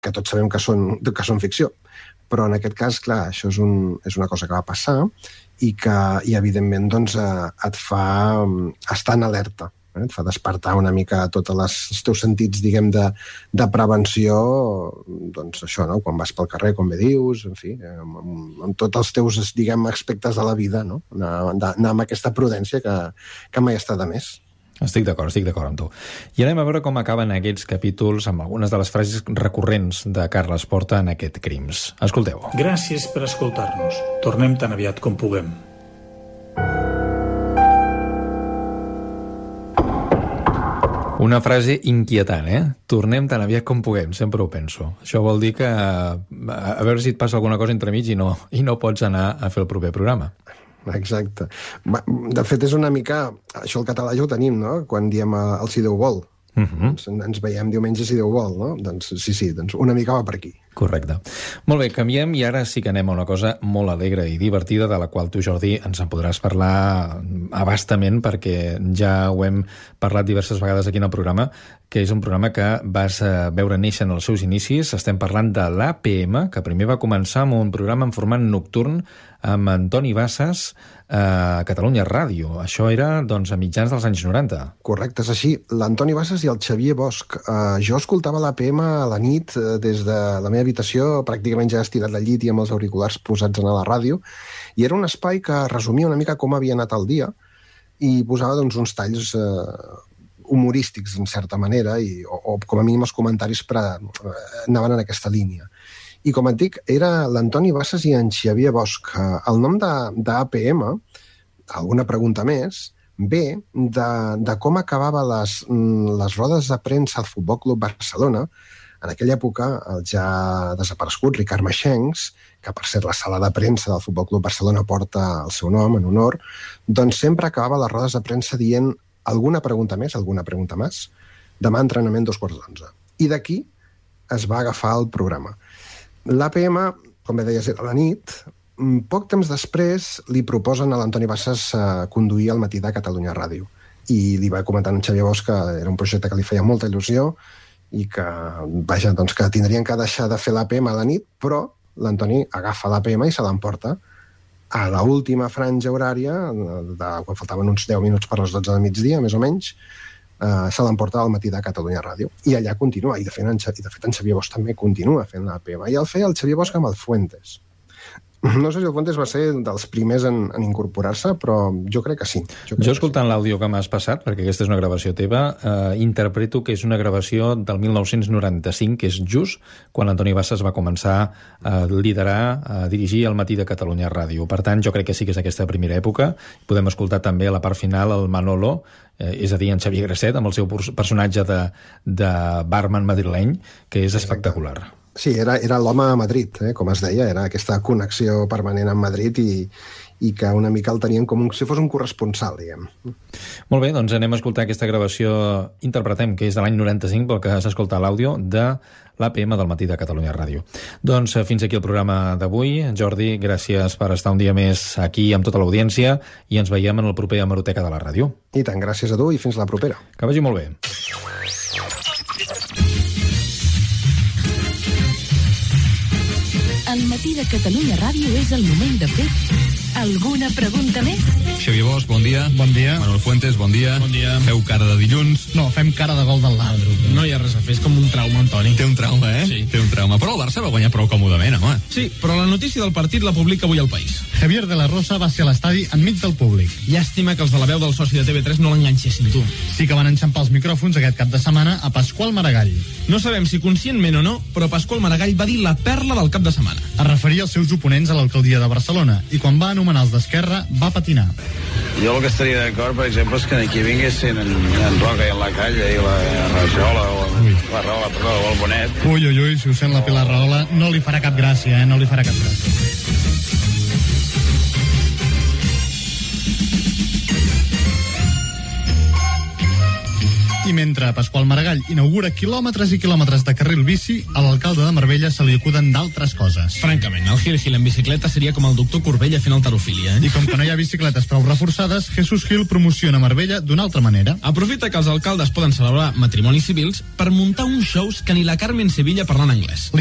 que tots sabem que són ficció. Però en aquest cas, clar, això és una cosa que va passar i evidentment, doncs, et fa estar en alerta, et fa despertar una mica tots els teus sentits, diguem, de prevenció, doncs això, no? Quan vas pel carrer, com bé dius, en fi, amb tots els teus, diguem, aspectes de la vida, no? Anar amb aquesta prudència que mai està de més. Estic d'acord amb tu. I anem a veure com acaben aquests capítols amb algunes de les frases recurrents de Carles Porta en aquest Crims. Escolteu. Gràcies per escoltar-nos. Tornem tan aviat com puguem. Una frase inquietant, Tornem tan aviat com puguem, sempre ho penso. Això vol dir que a veure si et passa alguna cosa entremig i no pots anar a fer el proper programa. Exacte. De fet, és una mica... Això el català ja ho tenim, no? Quan diem el si Déu vol. Ens veiem diumenge si Déu vol, no? Doncs sí, doncs una mica va per aquí. Correcte. Molt bé, canviem i ara sí que anem a una cosa molt alegre i divertida, de la qual tu, Jordi, ens en podràs parlar abastament, perquè ja ho hem parlat diverses vegades aquí en el programa, que és un programa que vas veure néixer en els seus inicis. Estem parlant de l'APM, que primer va començar amb un programa en format nocturn amb Antoni Bassas a Catalunya Ràdio. Això era, doncs, a mitjans dels anys 90. Correcte, és així. L'Antoni Bassas i el Xavier Bosch. Jo escoltava l'APM a la nit des de la meva habitació, pràcticament ja estirat al llit i amb els auriculars posats a la ràdio, i era un espai que resumia una mica com havia anat el dia i posava, doncs, uns talls humorístics, en certa manera, o com a mínim els comentaris anaven en aquesta línia. I com et dic, era l'Antoni Bassas i en Xavier Bosch. El nom d'APM, alguna pregunta més, ve de com acabava les rodes de premsa al Futbol Club Barcelona. En aquella època, el ja desaparegut Ricard Maxencs, que per cert la sala de premsa del Futbol Club Barcelona porta el seu nom en honor, doncs sempre acabava les rodes de premsa dient alguna pregunta més, demà entrenament 11:15. I d'aquí es va agafar el programa. L'APM, com bé deies, era a la nit. Poc temps després li proposen a l'Antoni Bassas conduir el matí de Catalunya Ràdio. I li va comentar en Xavier Bosch que era un projecte que li feia molta il·lusió i que, vaja, doncs que tindrien que deixar de fer l'APM a la nit, però l'Antoni agafa l'APM i se l'emporta a l'última franja horària, quan faltaven uns 10 minuts per les 12 del migdia, més o menys, se l'emporta al matí de Catalunya Ràdio. I allà continua, i de fet en Xavier Bosch també continua fent l'APM. I el feia el Xavier Bosch amb el Fuentes. No sé si el Fuentes va ser dels primers en incorporar-se, però jo crec que sí. Jo escoltant l'àudio que m'has passat, perquè aquesta és una gravació teva, interpreto que és una gravació del 1995, que és just quan l'Antoni Bassas va començar a liderar, a dirigir el matí de Catalunya Ràdio. Per tant, jo crec que sí que és aquesta primera època. Podem escoltar també a la part final el Manolo, és a dir, en Xavier Grasset, amb el seu personatge de barman madrileny, que és espectacular. Sí, era l'home a Madrid, com es deia, era aquesta connexió permanent amb Madrid i que una mica el tenien com si fos un corresponsal, diguem. Molt bé, doncs anem a escoltar aquesta gravació, interpretem, que és de l'any 95, pel que s'escolta l'àudio, de l'APM del matí de Catalunya Ràdio. Doncs fins aquí el programa d'avui. Jordi, gràcies per estar un dia més aquí amb tota l'audiència i ens veiem en el proper Hemeroteca de la Ràdio. I tant, gràcies a tu i fins la propera. Que vagi molt bé. El matí de Catalunya Ràdio és el moment de fer alguna pregunta més? Xavier Bosch, bon dia. Bon dia. Manuel Fuentes, bon dia. Bon dia. Feu cara de dilluns. No, fem cara de gol del l'altre. No hi ha res a fer, és com un trauma, Antoni. Té un trauma, Sí. Té un trauma. Però el Barça va guanyar prou còmodament, home. Sí, però la notícia del partit la publica avui El País. Javier de la Rosa va ser a l'estadi enmig del públic. Llàstima que els de la veu del soci de TV3 no l'enganxessin, tu. Sí que van enxampar els micròfons aquest cap de setmana a Pasqual Maragall. No sabem si conscientment o no, però Pasqual Maragall va dir la perla del cap de setmana. Es referia als seus oponents a l'alcaldia de Barcelona i quan va anomenar els d'Esquerra va patinar. Jo el que estaria d'acord, per exemple, és que aquí vinguessin en Roca i en la Calla i la Rajola o la Rahola, perdó, o el Bonet. Ui, si ho sent la Pilar Rahola no li farà cap gràcia, no li farà cap gràcia. I mentre Pasqual Maragall inaugura quilòmetres i quilòmetres de carril bici, a l'alcalde de Marbella se li acuden d'altres coses. Francament, el Gil en bicicleta seria com el doctor Corbella fent alterofília. I com que no hi ha bicicletes prou reforçades, Jesús Gil promociona Marbella d'una altra manera. Aprofita que els alcaldes poden celebrar matrimonis civils per muntar uns shows que ni la Carmen Sevilla parlant anglès.